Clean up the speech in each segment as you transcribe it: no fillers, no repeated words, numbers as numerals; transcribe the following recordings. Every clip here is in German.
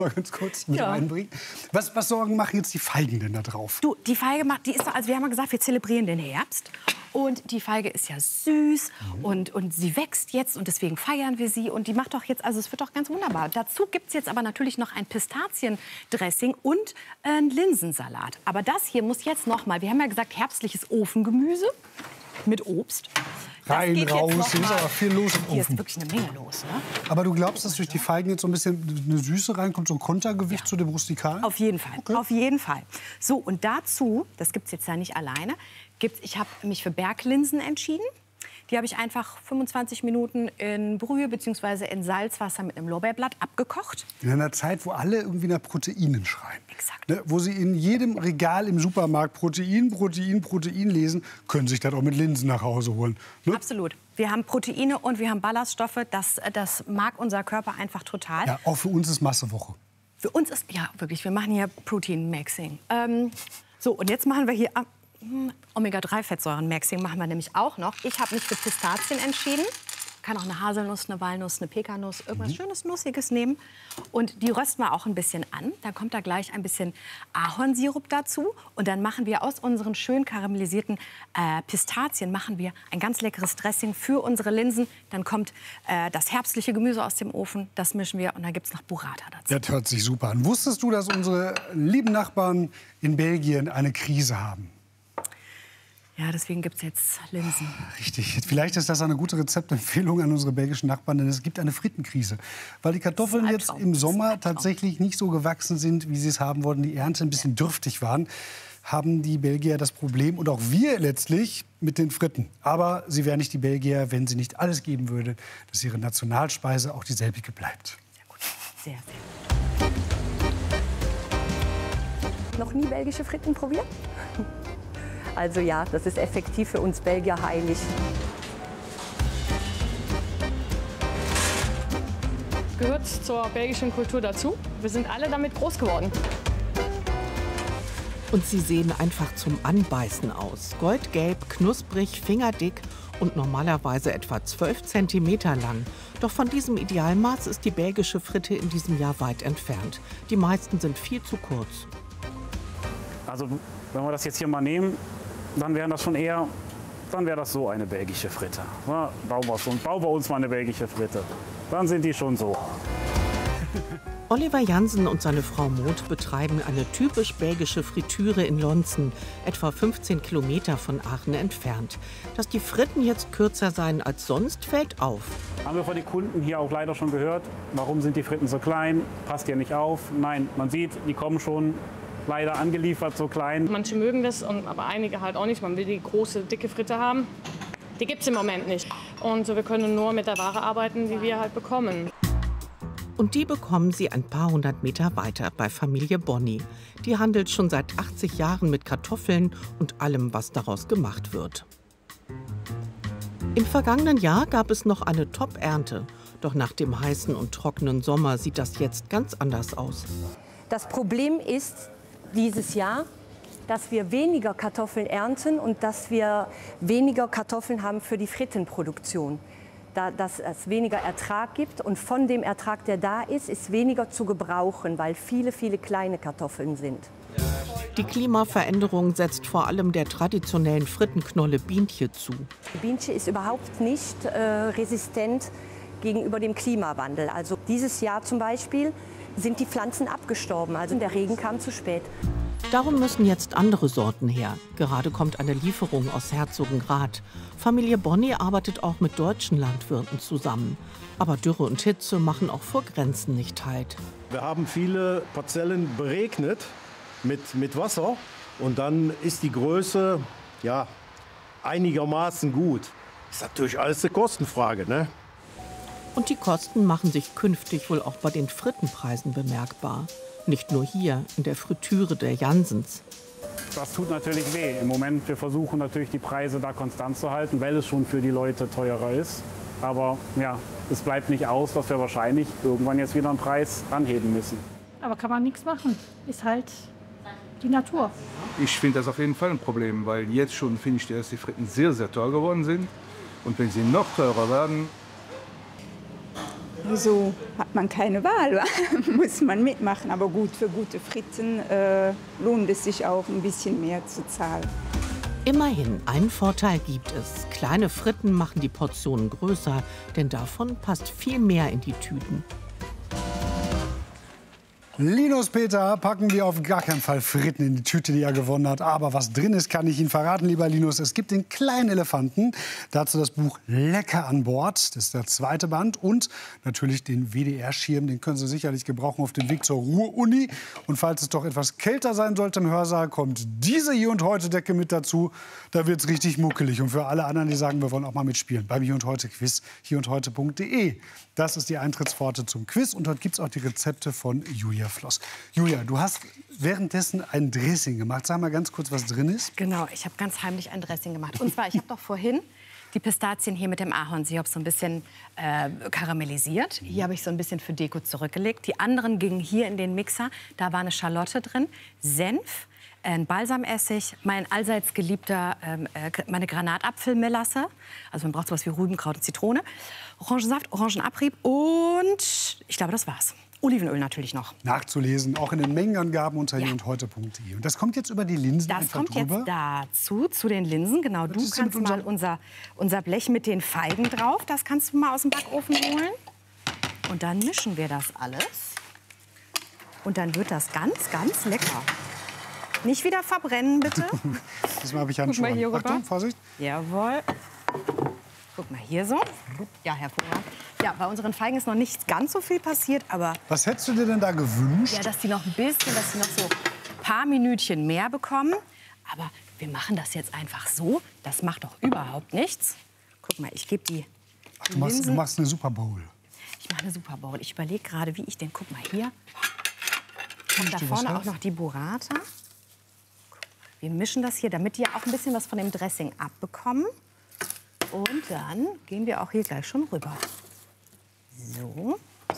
mal ganz kurz mit reinbringen. Was Sorgen machen jetzt die Feigen denn da drauf? Du, die Feige macht, die ist doch, also wir haben ja gesagt, wir zelebrieren den Herbst. Und die Feige ist ja süß und sie wächst jetzt und deswegen feiern wir sie. Und die macht doch jetzt, also es wird doch ganz wunderbar. Dazu gibt es jetzt aber natürlich noch ein Pistaziendressing und einen Linsensalat. Aber das hier muss jetzt noch mal, wir haben ja gesagt, herbstliches Ofengemüse mit Obst. Rein, raus, hier ist aber viel los im Ofen. Hier ist wirklich eine Menge los, ne? Aber du glaubst, dass durch die Feigen jetzt so ein bisschen eine Süße reinkommt, so ein Kontergewicht zu dem Rustikalen? Auf jeden Fall, auf jeden Fall. So, und dazu, das gibt es jetzt ja nicht alleine, ich habe mich für Berglinsen entschieden. Die habe ich einfach 25 Minuten in Brühe bzw. in Salzwasser mit einem Lorbeerblatt abgekocht. In einer Zeit, wo alle irgendwie nach Proteinen schreien. Exakt. Ne, wo sie in jedem Regal im Supermarkt Protein lesen, können sich das auch mit Linsen nach Hause holen. Ne? Absolut. Wir haben Proteine und wir haben Ballaststoffe. Das mag unser Körper einfach total. Ja, auch für uns ist Massewoche. Für uns ist, ja wirklich, wir machen hier Protein-Maxing. So, und jetzt machen wir hier Omega-3-Fettsäuren-Maxing machen wir nämlich auch noch. Ich habe mich für Pistazien entschieden. Kann auch eine Haselnuss, eine Walnuss, eine Pekanuss, irgendwas schönes Nussiges nehmen. Und die rösten wir auch ein bisschen an. Dann kommt da gleich ein bisschen Ahornsirup dazu. Und dann machen wir aus unseren schön karamellisierten Pistazien machen wir ein ganz leckeres Dressing für unsere Linsen. Dann kommt das herbstliche Gemüse aus dem Ofen. Das mischen wir und dann gibt es noch Burrata dazu. Das hört sich super an. Wusstest du, dass unsere lieben Nachbarn in Belgien eine Krise haben? Ja, deswegen gibt es jetzt Linsen. Richtig. Vielleicht ist das eine gute Rezeptempfehlung an unsere belgischen Nachbarn, denn es gibt eine Frittenkrise. Weil die Kartoffeln jetzt im Sommer tatsächlich nicht so gewachsen sind, wie sie es haben wollten, die Ernte ein bisschen dürftig waren, haben die Belgier das Problem und auch wir letztlich mit den Fritten. Aber sie wären nicht die Belgier, wenn sie nicht alles geben würde, dass ihre Nationalspeise auch dieselbige bleibt. Sehr gut. Sehr, sehr gut. Noch nie belgische Fritten probiert? Also ja, das ist effektiv für uns Belgier heilig. Gehört zur belgischen Kultur dazu. Wir sind alle damit groß geworden. Und sie sehen einfach zum Anbeißen aus. Goldgelb, knusprig, fingerdick und normalerweise etwa 12 cm lang. Doch von diesem Idealmaß ist die belgische Fritte in diesem Jahr weit entfernt. Die meisten sind viel zu kurz. Also wenn wir das jetzt hier mal nehmen, dann wäre das schon eher, dann wäre das so eine belgische Fritte. Ja, bauen wir uns mal eine belgische Fritte. Dann sind die schon so. Oliver Jansen und seine Frau Moth betreiben eine typisch belgische Fritüre in Lonzen, etwa 15 Kilometer von Aachen entfernt. Dass die Fritten jetzt kürzer seien als sonst, fällt auf. Haben wir von den Kunden hier auch leider schon gehört, warum sind die Fritten so klein, passt ja nicht auf. Nein, man sieht, die kommen schon leider angeliefert, so klein. Manche mögen das, aber einige halt auch nicht. Man will die große, dicke Fritte haben. Die gibt es im Moment nicht. Und wir können nur mit der Ware arbeiten, die wir halt bekommen. Und die bekommen sie ein paar hundert Meter weiter bei Familie Bonny. Die handelt schon seit 80 Jahren mit Kartoffeln und allem, was daraus gemacht wird. Im vergangenen Jahr gab es noch eine Top-Ernte. Doch nach dem heißen und trockenen Sommer sieht das jetzt ganz anders aus. Das Problem ist dieses Jahr, dass wir weniger Kartoffeln ernten und dass wir weniger Kartoffeln haben für die Frittenproduktion. Dass es weniger Ertrag gibt und von dem Ertrag, der da ist, ist weniger zu gebrauchen, weil viele, viele kleine Kartoffeln sind. Die Klimaveränderung setzt vor allem der traditionellen Frittenknolle Bientje zu. Bientje ist überhaupt nicht resistent gegenüber dem Klimawandel. Also dieses Jahr zum Beispiel sind die Pflanzen abgestorben, also der Regen kam zu spät. Darum müssen jetzt andere Sorten her. Gerade kommt eine Lieferung aus Herzogenrath. Familie Bonny arbeitet auch mit deutschen Landwirten zusammen. Aber Dürre und Hitze machen auch vor Grenzen nicht Halt. Wir haben viele Parzellen beregnet mit Wasser und dann ist die Größe ja, einigermaßen gut. Ist natürlich alles eine Kostenfrage, ne? Und die Kosten machen sich künftig wohl auch bei den Frittenpreisen bemerkbar. Nicht nur hier, in der Fritüre der Jansens. Das tut natürlich weh. Im Moment, wir versuchen natürlich die Preise da konstant zu halten, weil es schon für die Leute teurer ist. Aber ja, es bleibt nicht aus, dass wir wahrscheinlich irgendwann jetzt wieder einen Preis anheben müssen. Aber kann man nichts machen. Ist halt die Natur. Ich finde das auf jeden Fall ein Problem, weil jetzt schon finde ich, dass die Fritten sehr, sehr teuer geworden sind. Und wenn sie noch teurer werden, so hat man keine Wahl, muss man mitmachen. Aber gut, für gute Fritten lohnt es sich auch, ein bisschen mehr zu zahlen. Immerhin, einen Vorteil gibt es. Kleine Fritten machen die Portionen größer, denn davon passt viel mehr in die Tüten. Linus Peter packen wir auf gar keinen Fall Fritten in die Tüte, die er gewonnen hat. Aber was drin ist, kann ich Ihnen verraten, lieber Linus. Es gibt den kleinen Elefanten, dazu das Buch Lecker an Bord. Das ist der 2. Band. Und natürlich den WDR-Schirm, den können Sie sicherlich gebrauchen auf dem Weg zur Ruhr-Uni. Und falls es doch etwas kälter sein sollte im Hörsaal, kommt diese Hier und Heute-Decke mit dazu. Da wird es richtig muckelig. Und für alle anderen, die sagen, wir wollen auch mal mitspielen, beim Hier und Heute-Quiz, hierundheute.de. Das ist die Eintrittspforte zum Quiz. Und dort gibt es auch die Rezepte von Julia Floss. Julia, du hast währenddessen ein Dressing gemacht. Sag mal ganz kurz, was drin ist. Genau, ich habe ganz heimlich ein Dressing gemacht. Und zwar, ich habe doch vorhin die Pistazien hier mit dem Ahornsirup so ein bisschen karamellisiert. Hier habe ich so ein bisschen für Deko zurückgelegt. Die anderen gingen hier in den Mixer. Da war eine Schalotte drin, Senf, ein Balsamessig, mein allseits geliebter, meine Granatapfelmelasse. Also man braucht sowas wie Rübenkraut und Zitrone. Orangensaft, Orangenabrieb und ich glaube, das war's. Olivenöl natürlich noch. Nachzulesen, auch in den Mengenangaben unter hierundheute.de. Und das kommt jetzt über die Linsen Das einfach kommt drüber. jetzt dazu, zu den Linsen. Genau, du ist denn kannst mit mal unser Blech mit den Feigen drauf. Das kannst du mal aus dem Backofen holen. Und dann mischen wir das alles. Und dann wird das ganz, ganz lecker. Nicht wieder verbrennen, bitte. Diesmal habe ich Handschuhe. Guck mal hier rüber. Achtung, Vorsicht. Jawohl. Guck mal hier so. Ja, hervorragend. Ja, bei unseren Feigen ist noch nicht ganz so viel passiert, aber... Was hättest du dir denn da gewünscht? Ja, dass die noch ein bisschen, dass sie noch so ein paar Minütchen mehr bekommen. Aber wir machen das jetzt einfach so. Das macht doch überhaupt nichts. Guck mal, ich gebe die Ach, du machst eine Super Bowl. Ich mache eine Super Bowl. Ich überlege gerade, wie ich den... Guck mal hier. Und da vorne auch noch die Burrata. Wir mischen das hier, damit die auch ein bisschen was von dem Dressing abbekommen. Und dann gehen wir auch hier gleich schon rüber. So.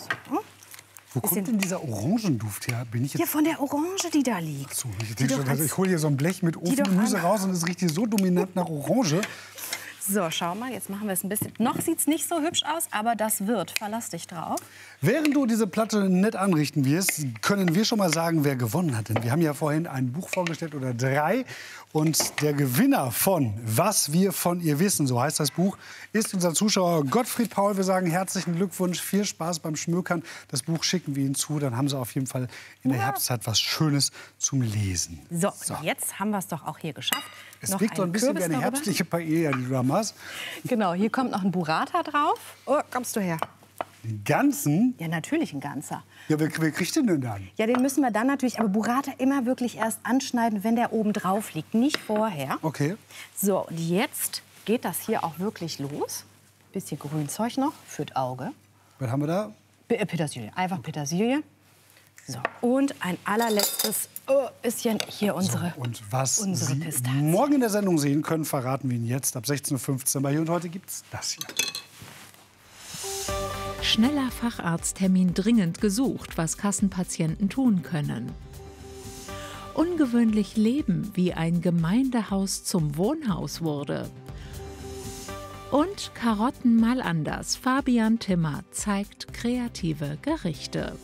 Wo kommt denn dieser Orangenduft her? Bin ich jetzt... Ja, von der Orange, die da liegt. So, ich hole hier so ein Blech mit Ofengemüse raus und es riecht hier so dominant nach Orange. So, schau mal, jetzt machen wir es ein bisschen. Noch sieht es nicht so hübsch aus, aber das wird. Verlass dich drauf. Während du diese Platte nett anrichten wirst, können wir schon mal sagen, wer gewonnen hat. Denn wir haben ja vorhin ein Buch vorgestellt oder 3. Und der Gewinner von Was wir von ihr wissen, so heißt das Buch, ist unser Zuschauer Gottfried Paul. Wir sagen herzlichen Glückwunsch, viel Spaß beim Schmökern. Das Buch schicken wir Ihnen zu, dann haben Sie auf jeden Fall in der Herbstzeit was Schönes zum Lesen. So, jetzt haben wir es doch auch hier geschafft. Es wirkt so ein bisschen wie eine herbstliche Paella, die du da machst. Genau, hier kommt noch ein Burrata drauf. Oh, kommst du her? Den ganzen? Ja, natürlich ein ganzer. Ja, wer kriegt den denn dann? Ja, den müssen wir dann natürlich, aber Burrata immer wirklich erst anschneiden, wenn der oben drauf liegt, nicht vorher. Okay. So, und jetzt geht das hier auch wirklich los. Bisschen Grünzeug noch für das Auge. Was haben wir da? Petersilie, einfach Petersilie. So, und ein allerletztes bisschen hier unsere Und was Sie Pistazien. morgen in der Sendung sehen können, verraten wir Ihnen jetzt. Ab 16:15 Uhr bei Hier und Heute gibt's das hier. Schneller Facharzttermin dringend gesucht, was Kassenpatienten tun können. Ungewöhnlich leben, wie ein Gemeindehaus zum Wohnhaus wurde. Und Karotten mal anders. Fabian Timmer zeigt kreative Gerichte.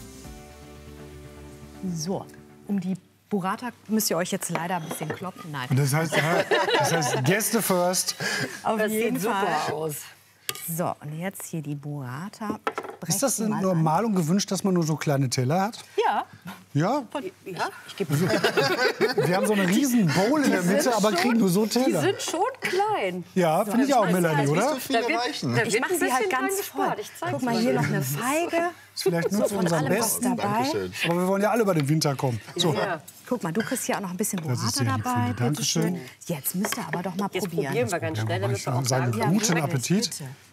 So, um die Burrata müsst ihr euch jetzt leider ein bisschen kloppen. Nein. Das heißt Gäste first. Auf Das jeden sieht Fall. super aus. So, und jetzt hier die Burrata. Ist das denn normal und gewünscht, dass man nur so kleine Teller hat? Ja. Ja? Ja, ich gebe Wir haben so eine riesen Bowl in der Mitte, aber kriegen nur so Teller. Die sind schon klein. Ja, finde ich auch, Melanie, oder? Ich mache sie halt ganz voll. Guck mal, hier noch eine Feige. Ist vielleicht nur So, zu von unserem allem was Besten. dabei. Aber wir wollen ja alle über den Winter kommen. So. Ja. Guck mal, du kriegst hier auch noch ein bisschen Das ist Burrata sehr lieb von dabei. dir. Dankeschön. Bitteschön. Jetzt müsst ihr aber doch mal Jetzt probieren. probieren wir ganz schnell, damit wir auch Sagen, sagen, guten wirklich, Appetit.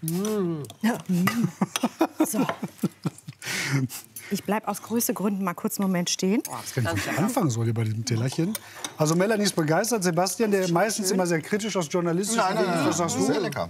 So. Ich bleibe aus Größegründen mal kurz einen Moment stehen. Das kann ich nicht anfangen soll hier bei diesem Tellerchen. Also Melanie ist begeistert. Sebastian, der meistens immer sehr kritisch aus journalistischen Gründen. Was sagst du? Sehr lecker.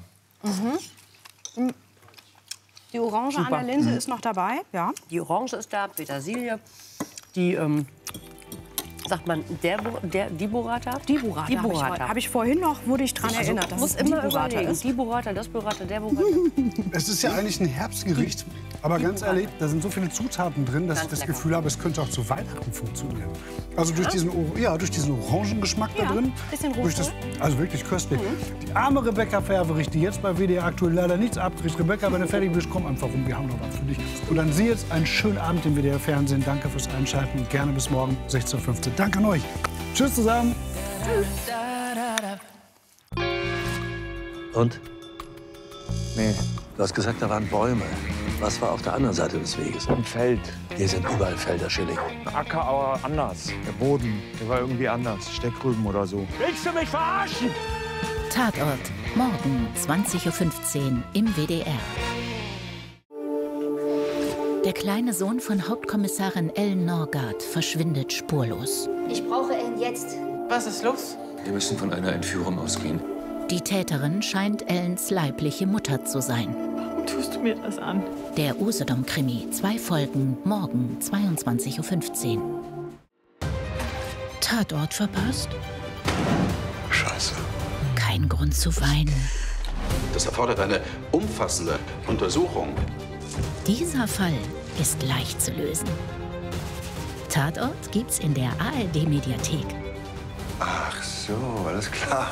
Die Orange an der Linse ist noch dabei. Ja. Die Orange ist da, Petersilie. Die Sagt man die Burrata? Die Burrata. Habe ich vorhin noch, wurde ich dran erinnert. Ich muss immer überlegen. Die Burrata, das Burrata, der Burrata. Es ist ja eigentlich ein Herbstgericht. Aber ganz ehrlich, da sind so viele Zutaten drin, dass ich das Gefühl habe, es könnte auch zu Weihnachten funktionieren. Also durch diesen Orangengeschmack da drin. Also wirklich köstlich. Die arme Rebecca Ferwerich, die jetzt bei WDR aktuell leider nichts abkriegt. Rebecca, wenn du fertig bist, komm einfach rum, wir haben noch was für dich. Und dann Sie jetzt einen schönen Abend im WDR Fernsehen. Danke fürs Einschalten und gerne bis morgen 16:15 Uhr. Danke an euch. Tschüss zusammen. Tschüss. Und? Nee. Du hast gesagt, da waren Bäume. Was war auf der anderen Seite des Weges? Ein Feld. Hier sind überall Felder, Schilling. Acker, aber anders. Der Boden, der war irgendwie anders. Steckrüben oder so. Willst du mich verarschen? Tatort. Morgen 20:15 Uhr im WDR. Der kleine Sohn von Hauptkommissarin Ellen Norgard verschwindet spurlos. Ich brauche Ellen jetzt. Was ist los? Wir müssen von einer Entführung ausgehen. Die Täterin scheint Ellens leibliche Mutter zu sein. Warum tust du mir das an? Der Usedom-Krimi, 2 Folgen, morgen 22:15 Uhr. Tatort verpasst? Scheiße. Kein Grund zu weinen. Das erfordert eine umfassende Untersuchung. Dieser Fall ist leicht zu lösen. Tatort gibt's in der ARD-Mediathek. Ach so, alles klar.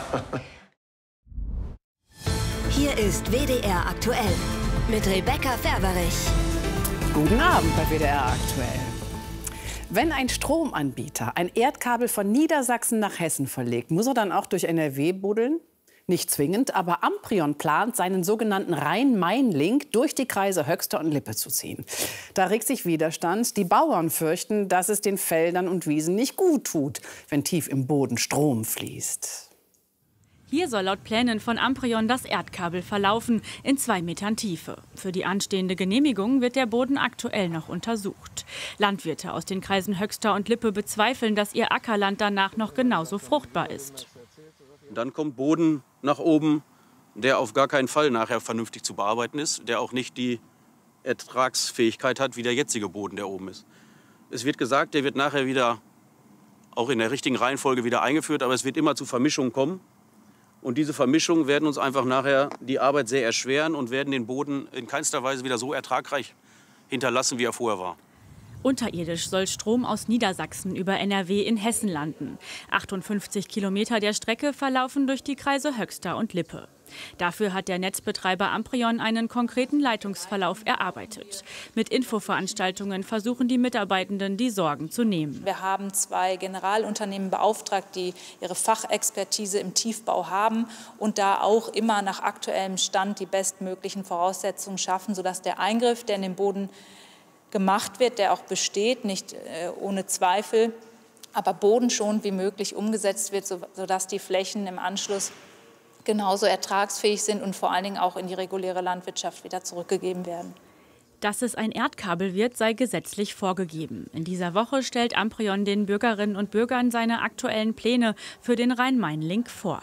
Hier ist WDR aktuell mit Rebecca Ferwerich. Guten Abend bei WDR aktuell. Wenn ein Stromanbieter ein Erdkabel von Niedersachsen nach Hessen verlegt, muss er dann auch durch NRW buddeln? Nicht zwingend, aber Amprion plant, seinen sogenannten Rhein-Main-Link durch die Kreise Höxter und Lippe zu ziehen. Da regt sich Widerstand. Die Bauern fürchten, dass es den Feldern und Wiesen nicht gut tut, wenn tief im Boden Strom fließt. Hier soll laut Plänen von Amprion das Erdkabel verlaufen, in 2 Metern Tiefe. Für die anstehende Genehmigung wird der Boden aktuell noch untersucht. Landwirte aus den Kreisen Höxter und Lippe bezweifeln, dass ihr Ackerland danach noch genauso fruchtbar ist. Dann kommt Boden nach oben, der auf gar keinen Fall nachher vernünftig zu bearbeiten ist, der auch nicht die Ertragsfähigkeit hat, wie der jetzige Boden, der oben ist. Es wird gesagt, der wird nachher wieder, auch in der richtigen Reihenfolge wieder eingeführt, aber es wird immer zu Vermischungen kommen. Und diese Vermischungen werden uns einfach nachher die Arbeit sehr erschweren und werden den Boden in keinster Weise wieder so ertragreich hinterlassen, wie er vorher war. Unterirdisch soll Strom aus Niedersachsen über NRW in Hessen landen. 58 Kilometer der Strecke verlaufen durch die Kreise Höxter und Lippe. Dafür hat der Netzbetreiber Amprion einen konkreten Leitungsverlauf erarbeitet. Mit Infoveranstaltungen versuchen die Mitarbeitenden, die Sorgen zu nehmen. Wir haben 2 Generalunternehmen beauftragt, die ihre Fachexpertise im Tiefbau haben und da auch immer nach aktuellem Stand die bestmöglichen Voraussetzungen schaffen, sodass der Eingriff, der in den Boden gemacht wird, der auch besteht, nicht ohne Zweifel, aber bodenschonend wie möglich umgesetzt wird, sodass die Flächen im Anschluss genauso ertragsfähig sind und vor allen Dingen auch in die reguläre Landwirtschaft wieder zurückgegeben werden. Dass es ein Erdkabel wird, sei gesetzlich vorgegeben. In dieser Woche stellt Amprion den Bürgerinnen und Bürgern seine aktuellen Pläne für den Rhein-Main-Link vor.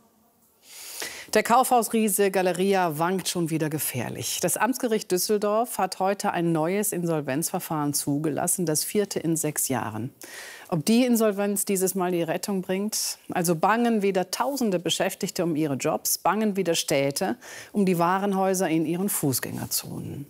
Der Kaufhausriese Galeria wankt schon wieder gefährlich. Das Amtsgericht Düsseldorf hat heute ein neues Insolvenzverfahren zugelassen, das 4. in 6 Jahren. Ob die Insolvenz dieses Mal die Rettung bringt? Also bangen wieder tausende Beschäftigte um ihre Jobs, bangen wieder Städte um die Warenhäuser in ihren Fußgängerzonen.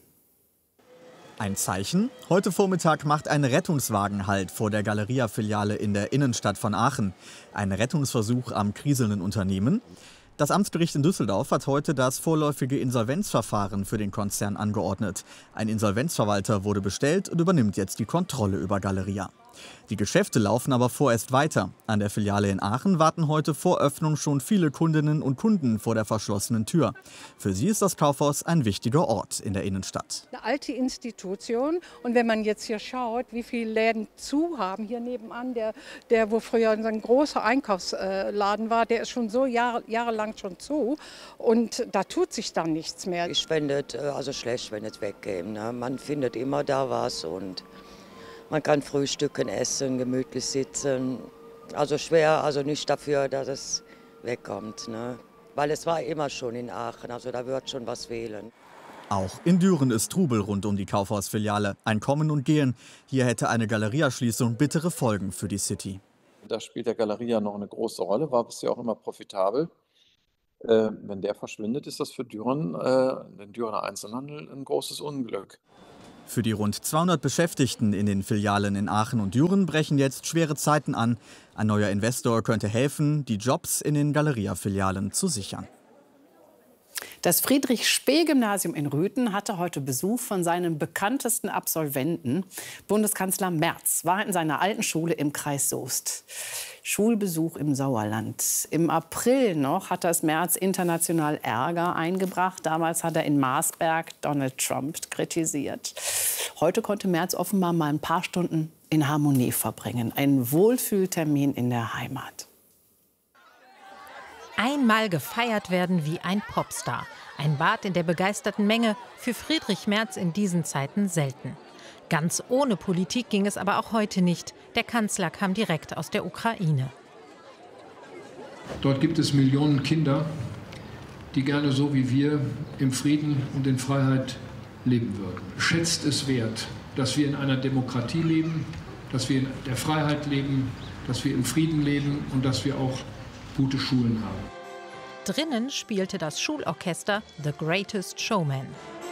Ein Zeichen? Heute Vormittag macht ein Rettungswagen Halt vor der Galeria-Filiale in der Innenstadt von Aachen. Ein Rettungsversuch am kriselnden Unternehmen. Das Amtsgericht in Düsseldorf hat heute das vorläufige Insolvenzverfahren für den Konzern angeordnet. Ein Insolvenzverwalter wurde bestellt und übernimmt jetzt die Kontrolle über Galeria. Die Geschäfte laufen aber vorerst weiter. An der Filiale in Aachen warten heute vor Öffnung schon viele Kundinnen und Kunden vor der verschlossenen Tür. Für sie ist das Kaufhaus ein wichtiger Ort in der Innenstadt. Eine alte Institution. Und wenn man jetzt hier schaut, wie viele Läden zu haben, hier nebenan, der wo früher ein großer Einkaufsladen war, der ist schon so jahrelang schon zu. Und da tut sich dann nichts mehr. Ich fände es also schlecht, wenn es wegkäme. Ne? Man findet immer da was und man kann frühstücken, essen, gemütlich sitzen. Also schwer, also nicht dafür, dass es wegkommt. Ne? Weil es war immer schon in Aachen, also da wird schon was fehlen. Auch in Düren ist Trubel rund um die Kaufhausfiliale. Ein Kommen und Gehen. Hier hätte eine Galeria-Schließung bittere Folgen für die City. Da spielt der Galeria noch eine große Rolle, war bisher auch immer profitabel. Wenn der verschwindet, ist das für Düren, den Dürener Einzelhandel, ein großes Unglück. Für die rund 200 Beschäftigten in den Filialen in Aachen und Düren brechen jetzt schwere Zeiten an. Ein neuer Investor könnte helfen, die Jobs in den Galeria-Filialen zu sichern. Das Friedrich-Spee-Gymnasium in Rüthen hatte heute Besuch von seinem bekanntesten Absolventen. Bundeskanzler Merz war in seiner alten Schule im Kreis Soest. Schulbesuch im Sauerland. Im April noch hat das Merz international Ärger eingebracht. Damals hat er in Marsberg Donald Trump kritisiert. Heute konnte Merz offenbar mal ein paar Stunden in Harmonie verbringen. Ein Wohlfühltermin in der Heimat. Einmal gefeiert werden wie ein Popstar. Ein Bad in der begeisterten Menge, für Friedrich Merz in diesen Zeiten selten. Ganz ohne Politik ging es aber auch heute nicht. Der Kanzler kam direkt aus der Ukraine. Dort gibt es Millionen Kinder, die gerne so wie wir im Frieden und in Freiheit leben würden. Schätzt es wert, dass wir in einer Demokratie leben, dass wir in der Freiheit leben, dass wir im Frieden leben und dass wir auch gute Schulen haben. Drinnen spielte das Schulorchester The Greatest Showman.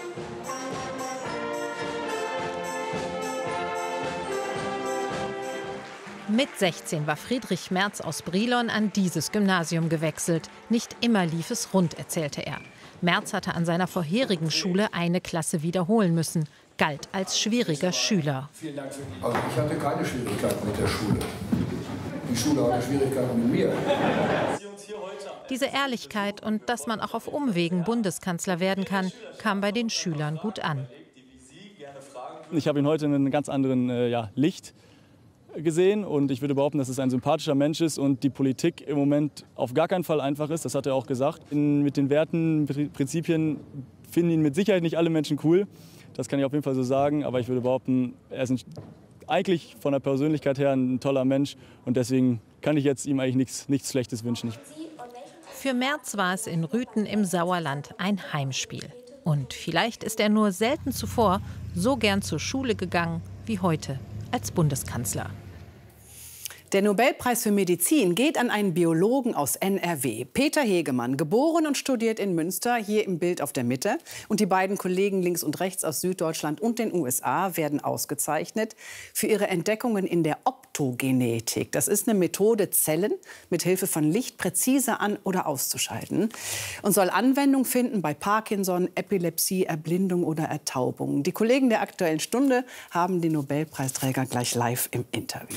Mit 16 war Friedrich Merz aus Brilon an dieses Gymnasium gewechselt. Nicht immer lief es rund, erzählte er. Merz hatte an seiner vorherigen Schule eine Klasse wiederholen müssen, galt als schwieriger Schüler. Also ich hatte keine Schwierigkeiten mit der Schule. Die Schule hatte Schwierigkeiten mit mir. Diese Ehrlichkeit und dass man auch auf Umwegen Bundeskanzler werden kann, kam bei den Schülern gut an. Ich habe ihn heute in einem ganz anderen Licht gesehen und ich würde behaupten, dass es ein sympathischer Mensch ist und die Politik im Moment auf gar keinen Fall einfach ist. Das hat er auch gesagt. Mit den Werten, Prinzipien finden ihn mit Sicherheit nicht alle Menschen cool. Das kann ich auf jeden Fall so sagen. Aber ich würde behaupten, er ist eigentlich von der Persönlichkeit her ein toller Mensch und deswegen kann ich jetzt ihm eigentlich nichts Schlechtes wünschen. Für Merz war es in Rüthen im Sauerland ein Heimspiel. Und vielleicht ist er nur selten zuvor so gern zur Schule gegangen wie heute als Bundeskanzler. Der Nobelpreis für Medizin geht an einen Biologen aus NRW, Peter Hegemann, geboren und studiert in Münster, hier im Bild auf der Mitte. Und die beiden Kollegen links und rechts aus Süddeutschland und den USA werden ausgezeichnet für ihre Entdeckungen in der Optogenetik. Das ist eine Methode, Zellen mit Hilfe von Licht präzise an- oder auszuschalten und soll Anwendung finden bei Parkinson, Epilepsie, Erblindung oder Ertaubung. Die Kollegen der Aktuellen Stunde haben die Nobelpreisträger gleich live im Interview.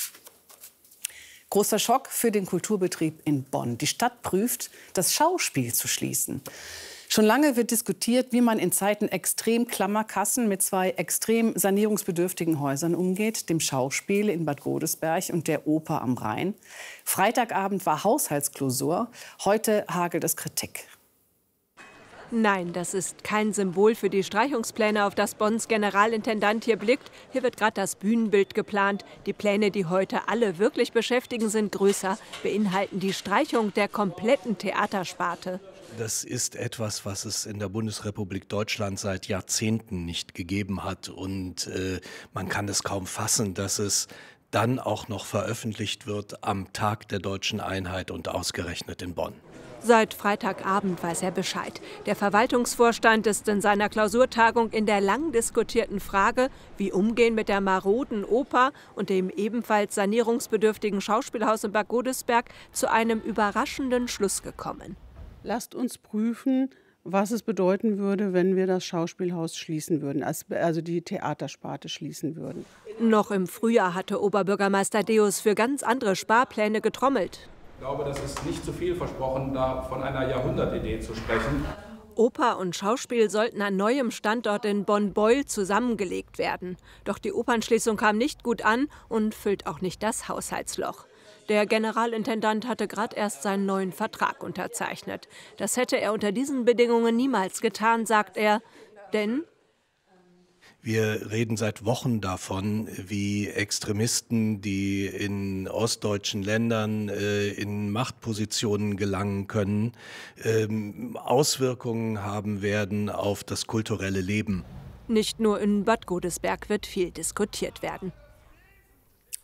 Großer Schock für den Kulturbetrieb in Bonn. Die Stadt prüft, das Schauspiel zu schließen. Schon lange wird diskutiert, wie man in Zeiten extrem klammer Kassen mit zwei extrem sanierungsbedürftigen Häusern umgeht, dem Schauspiel in Bad Godesberg und der Oper am Rhein. Freitagabend war Haushaltsklausur, heute hagelt es Kritik. Nein, das ist kein Symbol für die Streichungspläne, auf das Bonns Generalintendant hier blickt. Hier wird gerade das Bühnenbild geplant. Die Pläne, die heute alle wirklich beschäftigen, sind größer, beinhalten die Streichung der kompletten Theatersparte. Das ist etwas, was es in der Bundesrepublik Deutschland seit Jahrzehnten nicht gegeben hat. Und man kann es kaum fassen, dass es dann auch noch veröffentlicht wird am Tag der deutschen Einheit und ausgerechnet in Bonn. Seit Freitagabend weiß er Bescheid. Der Verwaltungsvorstand ist in seiner Klausurtagung in der lang diskutierten Frage, wie umgehen mit der maroden Oper und dem ebenfalls sanierungsbedürftigen Schauspielhaus in Bad Godesberg, zu einem überraschenden Schluss gekommen. Lasst uns prüfen, was es bedeuten würde, wenn wir das Schauspielhaus schließen würden, also die Theatersparte schließen würden. Noch im Frühjahr hatte Oberbürgermeister Deus für ganz andere Sparpläne getrommelt. Ich glaube, das ist nicht zu viel versprochen, da von einer Jahrhundertidee zu sprechen. Oper und Schauspiel sollten an neuem Standort in Bonn-Beuel zusammengelegt werden. Doch die Opernschließung kam nicht gut an und füllt auch nicht das Haushaltsloch. Der Generalintendant hatte gerade erst seinen neuen Vertrag unterzeichnet. Das hätte er unter diesen Bedingungen niemals getan, sagt er, denn wir reden seit Wochen davon, wie Extremisten, die in ostdeutschen Ländern in Machtpositionen gelangen können, Auswirkungen haben werden auf das kulturelle Leben. Nicht nur in Bad Godesberg wird viel diskutiert werden.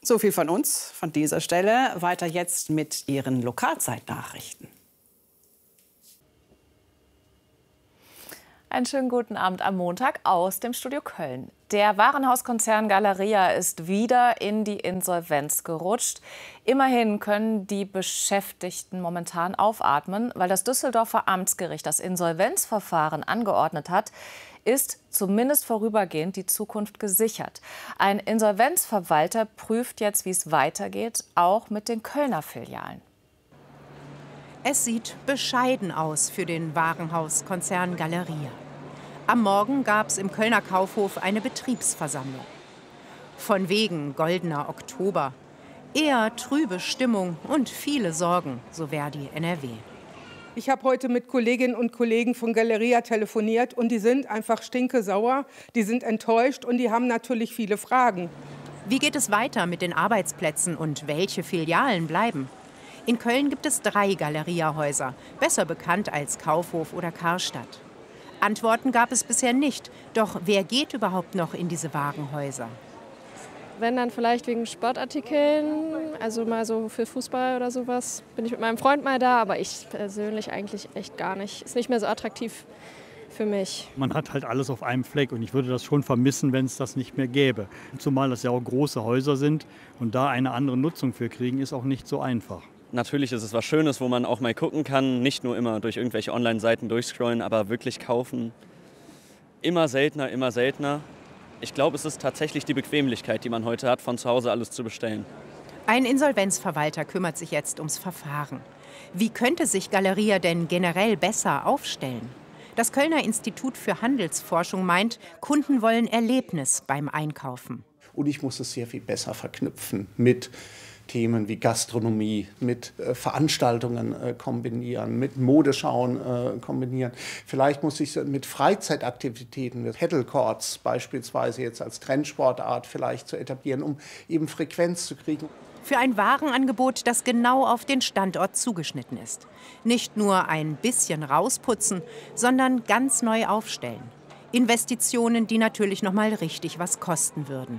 So viel von uns, von dieser Stelle. Weiter jetzt mit Ihren Lokalzeitnachrichten. Einen schönen guten Abend am Montag aus dem Studio Köln. Der Warenhauskonzern Galeria ist wieder in die Insolvenz gerutscht. Immerhin können die Beschäftigten momentan aufatmen, weil das Düsseldorfer Amtsgericht das Insolvenzverfahren angeordnet hat, ist zumindest vorübergehend die Zukunft gesichert. Ein Insolvenzverwalter prüft jetzt, wie es weitergeht, auch mit den Kölner Filialen. Es sieht bescheiden aus für den Warenhauskonzern Galeria. Am Morgen gab es im Kölner Kaufhof eine Betriebsversammlung. Von wegen goldener Oktober. Eher trübe Stimmung und viele Sorgen, so Verdi NRW. Ich habe heute mit Kolleginnen und Kollegen von Galeria telefoniert und die sind einfach stinkesauer, die sind enttäuscht und die haben natürlich viele Fragen. Wie geht es weiter mit den Arbeitsplätzen und welche Filialen bleiben? In Köln gibt es 3 Galeria-Häuser, besser bekannt als Kaufhof oder Karstadt. Antworten gab es bisher nicht. Doch wer geht überhaupt noch in diese Warenhäuser? Wenn dann vielleicht wegen Sportartikeln, also mal so für Fußball oder sowas, bin ich mit meinem Freund mal da, aber ich persönlich eigentlich echt gar nicht. Ist nicht mehr so attraktiv für mich. Man hat halt alles auf einem Fleck und ich würde das schon vermissen, wenn es das nicht mehr gäbe. Zumal das ja auch große Häuser sind und da eine andere Nutzung für kriegen, ist auch nicht so einfach. Natürlich ist es was Schönes, wo man auch mal gucken kann, nicht nur immer durch irgendwelche Online-Seiten durchscrollen, aber wirklich kaufen. Immer seltener, immer seltener. Ich glaube, es ist tatsächlich die Bequemlichkeit, die man heute hat, von zu Hause alles zu bestellen. Ein Insolvenzverwalter kümmert sich jetzt ums Verfahren. Wie könnte sich Galeria denn generell besser aufstellen? Das Kölner Institut für Handelsforschung meint, Kunden wollen Erlebnis beim Einkaufen. Und ich muss es sehr viel besser verknüpfen mit Themen wie Gastronomie, mit Veranstaltungen kombinieren, mit Modeschauen kombinieren. Vielleicht muss ich es mit Freizeitaktivitäten, mit Paddlecourts beispielsweise jetzt als Trendsportart vielleicht zu etablieren, um eben Frequenz zu kriegen. Für ein Warenangebot, das genau auf den Standort zugeschnitten ist. Nicht nur ein bisschen rausputzen, sondern ganz neu aufstellen. Investitionen, die natürlich noch mal richtig was kosten würden.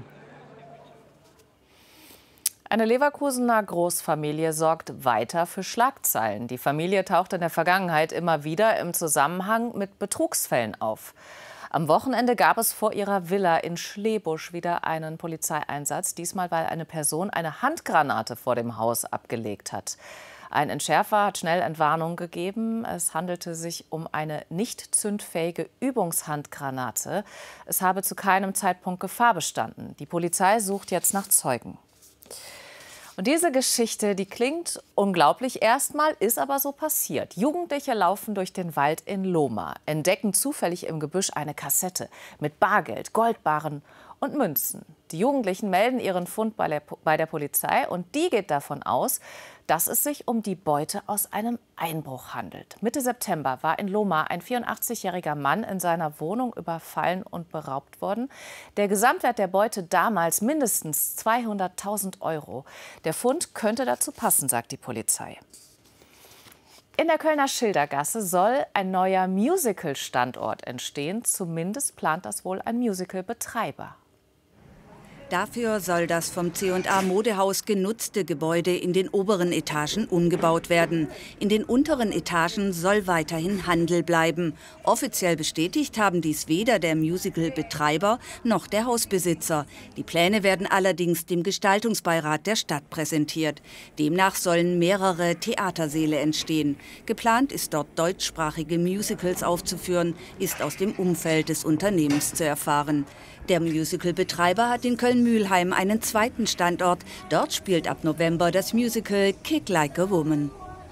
Eine Leverkusener Großfamilie sorgt weiter für Schlagzeilen. Die Familie taucht in der Vergangenheit immer wieder im Zusammenhang mit Betrugsfällen auf. Am Wochenende gab es vor ihrer Villa in Schlebusch wieder einen Polizeieinsatz. Diesmal, weil eine Person eine Handgranate vor dem Haus abgelegt hat. Ein Entschärfer hat schnell Entwarnung gegeben. Es handelte sich um eine nicht zündfähige Übungshandgranate. Es habe zu keinem Zeitpunkt Gefahr bestanden. Die Polizei sucht jetzt nach Zeugen. Und diese Geschichte, die klingt unglaublich erstmal, ist aber so passiert. Jugendliche laufen durch den Wald in Lohmar, entdecken zufällig im Gebüsch eine Kassette mit Bargeld, Goldbarren und Münzen. Die Jugendlichen melden ihren Fund bei der Polizei und die geht davon aus, dass es sich um die Beute aus einem Einbruch handelt. Mitte September war in Lohmar ein 84-jähriger Mann in seiner Wohnung überfallen und beraubt worden. Der Gesamtwert der Beute damals mindestens 200.000 €. Der Fund könnte dazu passen, sagt die Polizei. In der Kölner Schildergasse soll ein neuer Musical-Standort entstehen. Zumindest plant das wohl ein Musical-Betreiber. Dafür soll das vom C&A Modehaus genutzte Gebäude in den oberen Etagen umgebaut werden. In den unteren Etagen soll weiterhin Handel bleiben. Offiziell bestätigt haben dies weder der Musical-Betreiber noch der Hausbesitzer. Die Pläne werden allerdings dem Gestaltungsbeirat der Stadt präsentiert. Demnach sollen mehrere Theatersäle entstehen. Geplant ist dort deutschsprachige Musicals aufzuführen, ist aus dem Umfeld des Unternehmens zu erfahren. Der Musical-Betreiber hat in Köln-Mühlheim einen zweiten Standort. Dort spielt ab November das Musical Kick Like a Woman.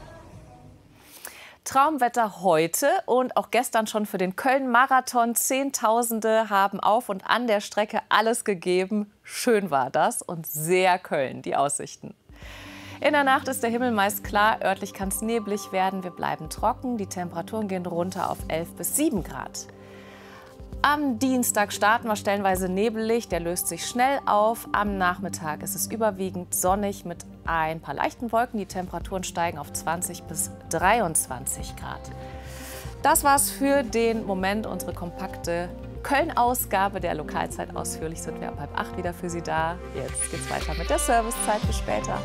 Traumwetter heute und auch gestern schon für den Köln-Marathon. Zehntausende haben auf und an der Strecke alles gegeben. Schön war das und sehr Köln, die Aussichten. In der Nacht ist der Himmel meist klar, örtlich kann es neblig werden. Wir bleiben trocken, die Temperaturen gehen runter auf 11 bis 7 Grad. Am Dienstag starten wir stellenweise nebelig, der löst sich schnell auf. Am Nachmittag ist es überwiegend sonnig mit ein paar leichten Wolken. Die Temperaturen steigen auf 20 bis 23 Grad. Das war's für den Moment, unsere kompakte Köln-Ausgabe der Lokalzeit ausführlich sind wir ab 7:30 wieder für Sie da. Jetzt geht's weiter mit der Servicezeit. Bis später.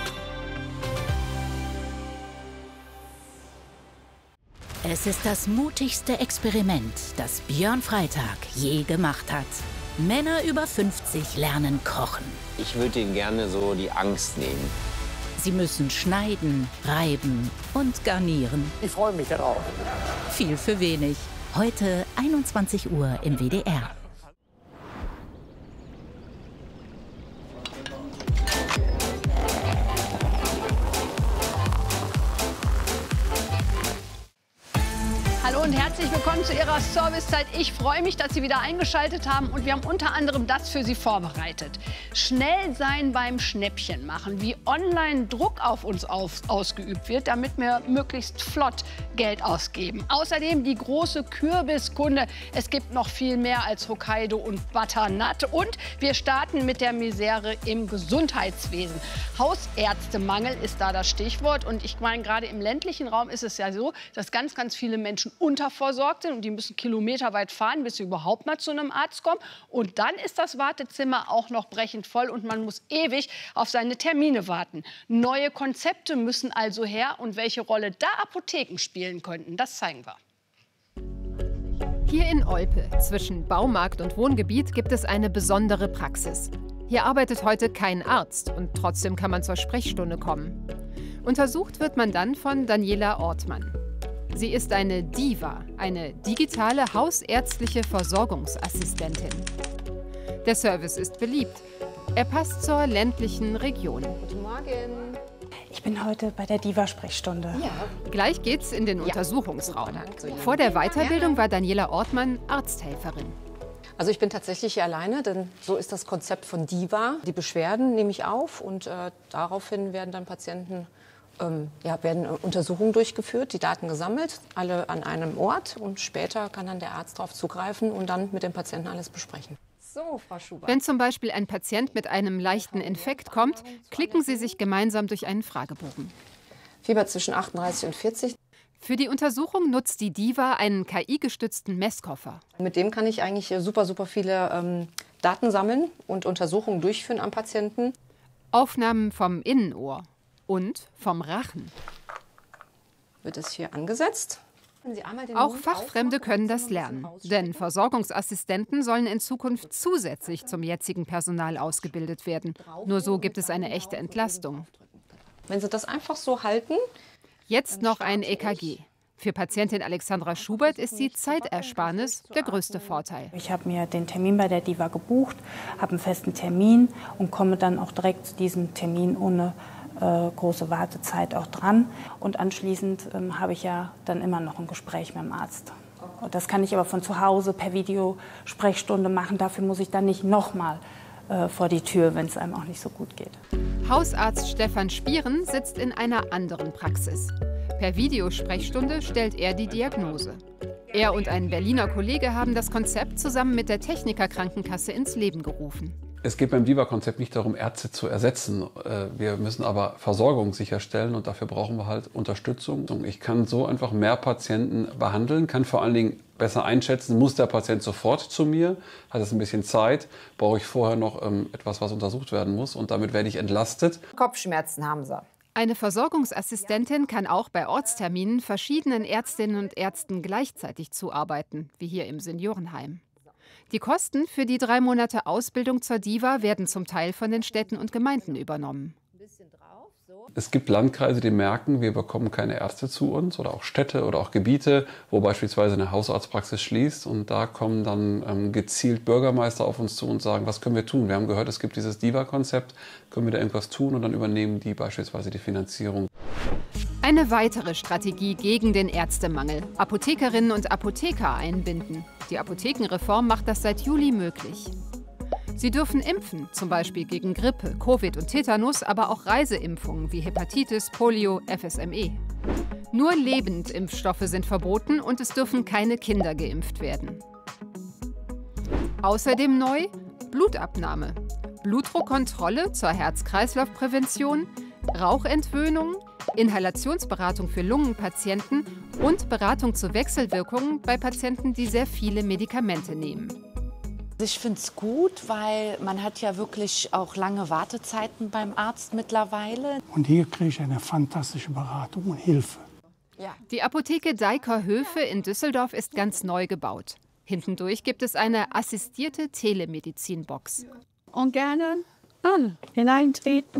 Es ist das mutigste Experiment, das Björn Freitag je gemacht hat. Männer über 50 lernen kochen. Ich würde ihnen gerne so die Angst nehmen. Sie müssen schneiden, reiben und garnieren. Ich freue mich darauf. Viel für wenig. Heute 21 Uhr im WDR. Hallo und herzlich willkommen zu Ihrer Servicezeit. Ich freue mich, dass Sie wieder eingeschaltet haben und wir haben unter anderem das für Sie vorbereitet. Schnell sein beim Schnäppchen machen, wie online Druck auf uns ausgeübt wird, damit wir möglichst flott Geld ausgeben. Außerdem die große Kürbiskunde. Es gibt noch viel mehr als Hokkaido und Butternut. Und wir starten mit der Misere im Gesundheitswesen. Hausärztemangel ist da das Stichwort. Und ich meine, gerade im ländlichen Raum ist es ja so, dass ganz, ganz viele Menschen unterversorgt sind und die müssen kilometerweit fahren, bis sie überhaupt mal zu einem Arzt kommen. Und dann ist das Wartezimmer auch noch brechend voll und man muss ewig auf seine Termine warten. Neue Konzepte müssen also her und welche Rolle da Apotheken spielen könnten, das zeigen wir. Hier in Olpe, zwischen Baumarkt und Wohngebiet, gibt es eine besondere Praxis. Hier arbeitet heute kein Arzt und trotzdem kann man zur Sprechstunde kommen. Untersucht wird man dann von Daniela Ortmann. Sie ist eine DIVA, eine digitale hausärztliche Versorgungsassistentin. Der Service ist beliebt. Er passt zur ländlichen Region. Guten Morgen. Ich bin heute bei der DIVA-Sprechstunde. Ja. Gleich geht's in den Untersuchungsraum. Vor der Weiterbildung war Daniela Ortmann Arzthelferin. Also ich bin tatsächlich hier alleine, denn so ist das Konzept von DIVA. Die Beschwerden nehme ich auf und daraufhin werden dann Patienten werden Untersuchungen durchgeführt, die Daten gesammelt, alle an einem Ort und später kann dann der Arzt darauf zugreifen und dann mit dem Patienten alles besprechen. So, Frau Schubert. Wenn zum Beispiel ein Patient mit einem leichten Infekt kommt, klicken Sie sich gemeinsam durch einen Fragebogen. Fieber zwischen 38 und 40. Für die Untersuchung nutzt die DIVA einen KI-gestützten Messkoffer. Mit dem kann ich eigentlich super viele Daten sammeln und Untersuchungen durchführen am Patienten. Aufnahmen vom Innenohr. Und vom Rachen. Wird es hier angesetzt? Auch Fachfremde können das lernen, denn Versorgungsassistenten sollen in Zukunft zusätzlich zum jetzigen Personal ausgebildet werden. Nur so gibt es eine echte Entlastung. Wenn Sie das einfach so halten. Jetzt noch ein EKG. Für Patientin Alexandra Schubert ist die Zeitersparnis der größte Vorteil. Ich habe mir den Termin bei der DIVA gebucht, habe einen festen Termin und komme dann auch direkt zu diesem Termin ohne große Wartezeit auch dran. Und anschließend habe ich ja dann immer noch ein Gespräch mit dem Arzt. Und das kann ich aber von zu Hause per Videosprechstunde machen. Dafür muss ich dann nicht nochmal vor die Tür, wenn es einem auch nicht so gut geht. Hausarzt Stefan Spieren sitzt in einer anderen Praxis. Per Videosprechstunde stellt er die Diagnose. Er und ein Berliner Kollege haben das Konzept zusammen mit der Techniker Krankenkasse ins Leben gerufen. Es geht beim DIVA-Konzept nicht darum, Ärzte zu ersetzen. Wir müssen aber Versorgung sicherstellen und dafür brauchen wir halt Unterstützung. Ich kann so einfach mehr Patienten behandeln, kann vor allen Dingen besser einschätzen, muss der Patient sofort zu mir, hat es ein bisschen Zeit, brauche ich vorher noch etwas, was untersucht werden muss und damit werde ich entlastet. Kopfschmerzen haben sie. Eine Versorgungsassistentin kann auch bei Ortsterminen verschiedenen Ärztinnen und Ärzten gleichzeitig zuarbeiten, wie hier im Seniorenheim. Die Kosten für die 3 Monate Ausbildung zur DIVA werden zum Teil von den Städten und Gemeinden übernommen. Es gibt Landkreise, die merken, wir bekommen keine Ärzte zu uns oder auch Städte oder auch Gebiete, wo beispielsweise eine Hausarztpraxis schließt. Und da kommen dann gezielt Bürgermeister auf uns zu und sagen, was können wir tun? Wir haben gehört, es gibt dieses DIVA-Konzept, können wir da irgendwas tun? Und dann übernehmen die beispielsweise die Finanzierung. Eine weitere Strategie gegen den Ärztemangel: Apothekerinnen und Apotheker einbinden. Die Apothekenreform macht das seit Juli möglich. Sie dürfen impfen, zum Beispiel gegen Grippe, Covid und Tetanus, aber auch Reiseimpfungen wie Hepatitis, Polio, FSME. Nur Lebendimpfstoffe sind verboten und es dürfen keine Kinder geimpft werden. Außerdem neu: Blutabnahme, Blutdruckkontrolle zur Herz-Kreislauf-Prävention, Rauchentwöhnung, Inhalationsberatung für Lungenpatienten und Beratung zu Wechselwirkungen bei Patienten, die sehr viele Medikamente nehmen. Ich finde es gut, weil man hat ja wirklich auch lange Wartezeiten beim Arzt mittlerweile. Und hier kriege ich eine fantastische Beratung und Hilfe. Ja. Die Apotheke Deiker-Höfe in Düsseldorf ist ganz neu gebaut. Hintendurch gibt es eine assistierte Telemedizin-Box. Und gerne hineintreten.